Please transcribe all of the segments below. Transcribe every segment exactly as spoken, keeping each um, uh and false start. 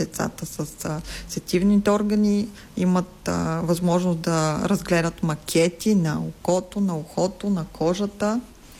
Децата с а, сетивните органи имат а, възможност да разгледат макети на окото, на ухото, на кожата,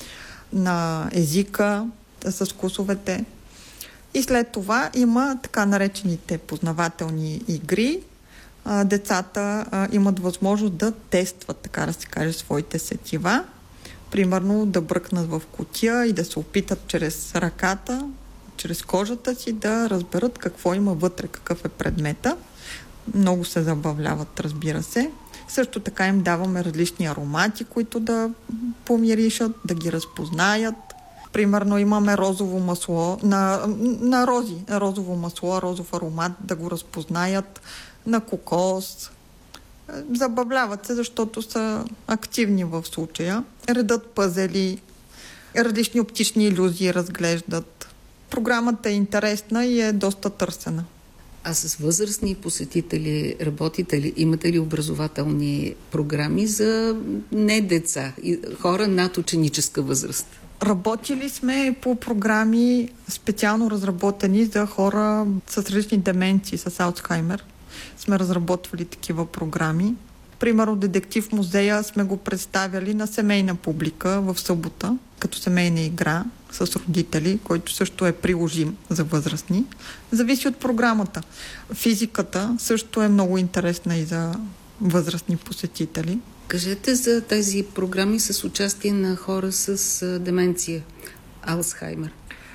на езика с вкусовете. И след това има така наречените познавателни игри. А, децата а, имат възможност да тестват, така да се каже, своите сетива. Примерно да бръкнат в кутия и да се опитат чрез ръката, чрез кожата си да разберат какво има вътре, какъв е предмета. Много се забавляват, разбира се. Също така им даваме различни аромати, които да помиришат, да ги разпознаят. Примерно имаме розово масло, на, на рози, розово масло, розов аромат, да го разпознаят, на кокос. Забавляват се, защото са активни в случая. Редат пъзели, различни оптични илюзии разглеждат. Програмата е интересна и е доста търсена. А с възрастни посетители работите ли? Имате ли образователни програми за не деца, хора над ученическа възраст? Работили сме по програми специално разработени за хора с различни деменции, с Алцхаймер. Сме разработвали такива програми. Примерно Детектив музея сме го представяли на семейна публика в събота, като семейна игра с родители, който също е приложим за възрастни. Зависи от програмата. Физиката също е много интересна и за възрастни посетители. Кажете за тези програми с участие на хора с деменция, Алцхаймер.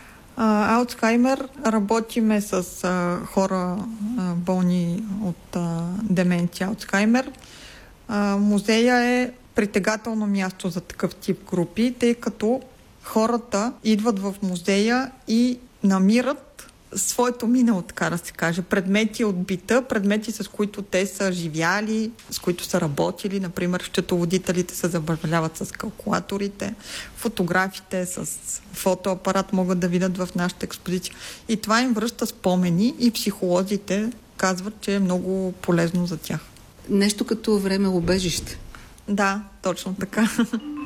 Алцхаймер работиме с а, хора а, болни от а, деменция Алцхаймер. А, музея е притегателно място за такъв тип групи, тъй като хората идват в музея и намират своето минало, така да се каже. Предмети от бита, предмети с които те са живяли, с които са работили. Например, счетоводителите се забавляват с калкулаторите, фотографите с фотоапарат могат да видят в нашата експозиция. И това им връща спомени и психолозите казват, че е много полезно за тях. Нещо като време убежище. Да, точно така.